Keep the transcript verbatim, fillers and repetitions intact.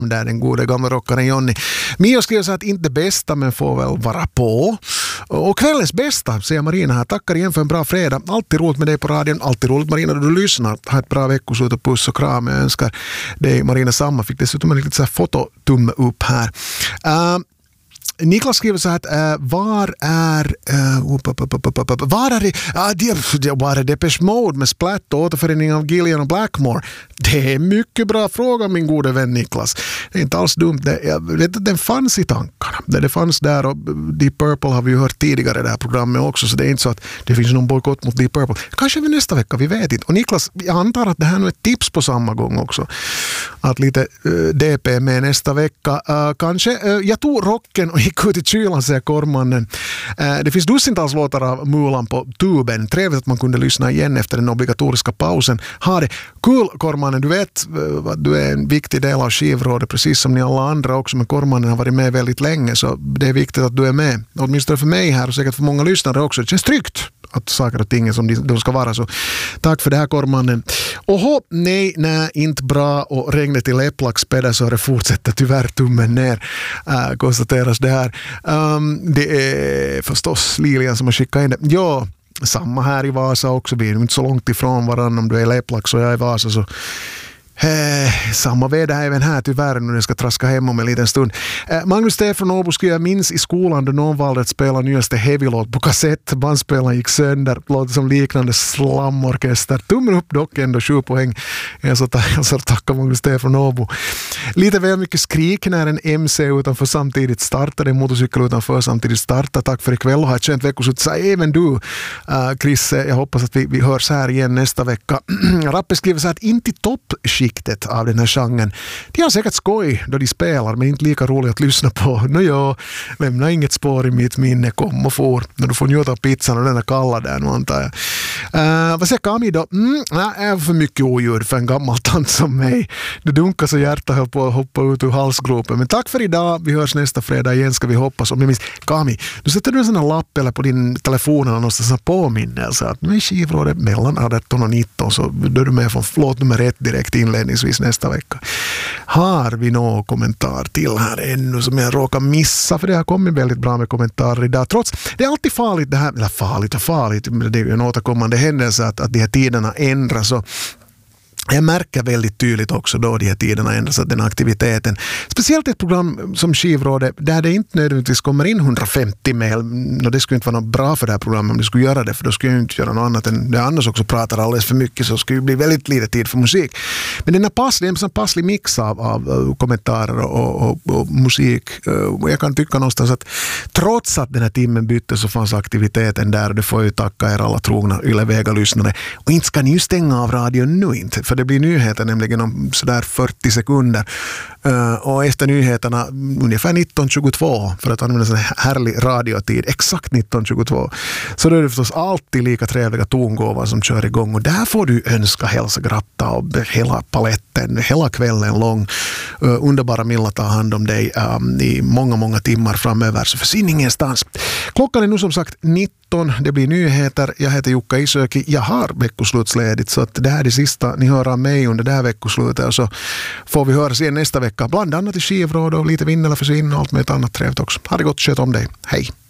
där den gode gamla rockaren Johnny. Mio skriver så att inte bästa men får väl vara på. Och kvällens bästa, säger Marina här. Tackar igen för en bra fredag. Alltid roligt med dig på radion. Alltid roligt Marina då du lyssnar. Ha ett bra veckoslut och puss och kram. Jag önskar dig Marina samma. Fick dessutom en riktigt så här fototumme upp här. Uh, Niklas skriver så här att äh, var är äh, upp, upp, upp, upp, upp, upp, var är det, ah, det var är Depeche Mode med Splatt och återförening av Gillian och Blackmore? Det är mycket bra fråga min gode vän Niklas. Det är inte alls dumt. Det, jag vet att den fanns i tankarna. Det, det fanns där och Deep Purple har vi ju hört tidigare i det här programmet också, så det är inte så att det finns någon bojkott mot Deep Purple. Kanske vi nästa vecka, vi vet inte. Och Niklas, jag antar att det här är ett tips på samma gång också. Att lite uh, D P med nästa vecka. Uh, kanske, uh, jag tog rocken och gick ut i kylan, säger Kormannen. Uh, det finns dussintals låtar av Mulan på tuben. Trevligt att man kunde lyssna igen efter den obligatoriska pausen. Ha det kul, Kormannen. Du vet uh, att du är en viktig del av skivrådet, precis som ni alla andra också, men Kormannen har varit med väldigt länge, så det är viktigt att du är med. Åtminstone för mig här och säkert för många lyssnare också. Det känns tryggt att saker och ting är som de, de ska vara. Så tack för det här, Kormannen. Oho, nej, nej, inte bra. Och regnet i Läpplaxpedda så det fortsätter tyvärr tummen ner. Äh, konstateras det här. Um, det är förstås Lilian som har skickat in det. Ja, samma här i Vasa också. Vi är inte så långt ifrån varandra. Om du är i Läpplax och jag är i Vasa så Eh, samma väder även här tyvärr när jag ska traska hem om en liten stund. Eh, Magnus Stefan Åbo skulle jag minns i skolan då någon valde att spela nyaste heavy-låt på kassett. Bandspelaren gick sönder. Låter som liknande slamorkester. Tummen upp dock ändå sju poäng. Jag så, ta- jag så tackar Magnus Stefan Åbo. Lite väl mycket skrik när en M C utanför samtidigt startade. En motorcykel utanför samtidigt startade. Tack för ikväll och ha ett känt veckoslut. Så även du, uh, Chris. Jag hoppas att vi, vi hörs här igen nästa vecka. Rappe skriver så här att inte toppskick av den här genren. De har säkert skoj då de spelar, men inte lika roligt att lyssna på. Nå ja, lämna inget spår i mitt minne, kom och får. När du får njuta av pizzan och den är kalla där nu antar jag. Uh, vad säger Kami då? Mm, nej, är för mycket oljud för en gammal tant som mig. Det dunkar så hjärtat höll på att hoppa ut ur halsgropen. Men tack för idag. Vi hörs nästa fredag igen ska vi hoppas. Om jag minns, Kami, du sätter du en sån här lapp eller på din telefon eller någonstans en påminnelse att med skivrådet mellan arton och nitton så då är du med från låt nummer ett direkt inledningsvis nästa vecka. Har vi någon kommentar till här ännu som jag råkar missa, för det har kommit väldigt bra med kommentarer idag. Trots, det är alltid farligt det här, eller farligt och farligt, det är ju en återkommande händelse att, att de här tiderna ändras och jag märker väldigt tydligt också då de här tiderna ändras att den aktiviteten, speciellt ett program som Skivrådet där det inte nödvändigtvis kommer in hundrafemtio mejl, och det skulle inte vara något bra för det här programmet om det skulle göra det, för då skulle jag inte göra något annat än det annars också pratar alldeles för mycket, så skulle det bli väldigt lite tid för musik. Men den är passlig, en sån passlig mix av, av kommentarer och, och, och musik, och jag kan tycka någonstans att trots att den här timmen bytte så fanns aktiviteten där, och det får jag tacka er alla trogna Yle-Vega-lyssnare, och inte ska ni ju stänga av radion nu inte, för det blir nyheter nämligen om sådär fyrtio sekunder. Uh, och efter nyheterna ungefär nitton tjugotvå, för att använda en härlig radiotid, exakt nitton tjugotvå. Så då är det förstås alltid lika trevliga tongåvar som kör igång. Och där får du önska, hälsa, gratta och hela paletten, hela kvällen lång. Uh, underbara Milla tar hand om dig um, i många, många timmar framöver. Så försvinn ingenstans. Klockan är nu som sagt nitton, det blir nyheter. Jag heter Jukka Isöki. Jag har veckoslutsledigt, så att det här är det sista ni hör av mig under det här veckoslutet, och så får vi höra igen nästa vecka. Bland annat i skivråd och lite vinn eller försvinn och allt med ett annat trevligt också. Ha det gott, sköt om dig. Hej!